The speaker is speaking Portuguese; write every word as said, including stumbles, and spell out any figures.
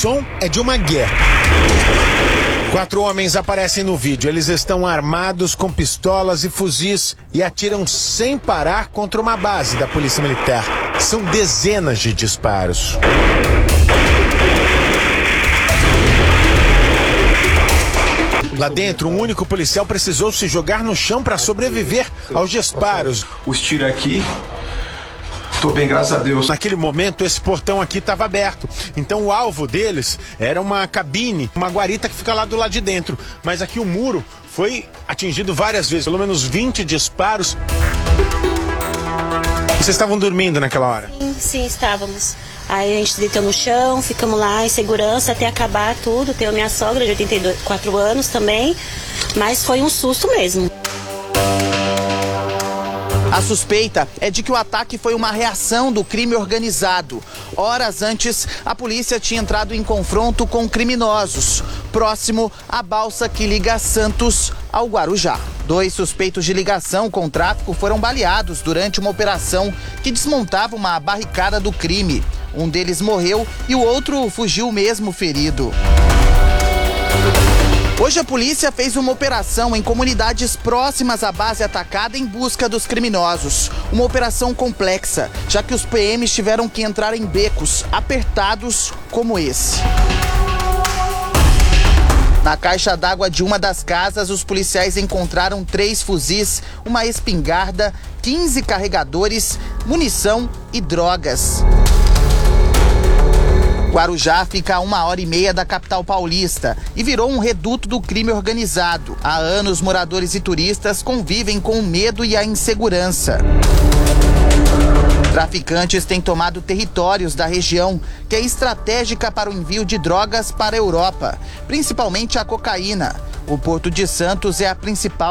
som é de uma guerra. Quatro homens aparecem no vídeo. Eles estão armados com pistolas e fuzis e atiram sem parar contra uma base da Polícia Militar. São dezenas de disparos. Lá dentro, um único policial precisou se jogar no chão para sobreviver aos disparos. Os tiros aqui, tô bem, graças a Deus. Naquele momento, esse portão aqui estava aberto. Então, o alvo deles era uma cabine, uma guarita que fica lá do lado de dentro. Mas aqui o muro foi atingido várias vezes, pelo menos vinte disparos. Vocês estavam dormindo naquela hora? Sim, sim, estávamos. Aí a gente deitou no chão, ficamos lá em segurança até acabar tudo. Tenho a minha sogra de oitenta e quatro anos também, mas foi um susto mesmo. A suspeita é de que o ataque foi uma reação do crime organizado. Horas antes, a polícia tinha entrado em confronto com criminosos, próximo à balsa que liga Santos ao Guarujá. Dois suspeitos de ligação com tráfico foram baleados durante uma operação que desmontava uma barricada do crime. Um deles morreu e o outro fugiu mesmo ferido. Hoje a polícia fez uma operação em comunidades próximas à base atacada em busca dos criminosos. Uma operação complexa, já que os P Ms tiveram que entrar em becos apertados como esse. Na caixa d'água de uma das casas, os policiais encontraram três fuzis, uma espingarda, quinze carregadores, munição e drogas. Guarujá fica a uma hora e meia da capital paulista e virou um reduto do crime organizado. Há anos, moradores e turistas convivem com o medo e a insegurança. Traficantes têm tomado territórios da região, que é estratégica para o envio de drogas para a Europa, principalmente a cocaína. O Porto de Santos é a principal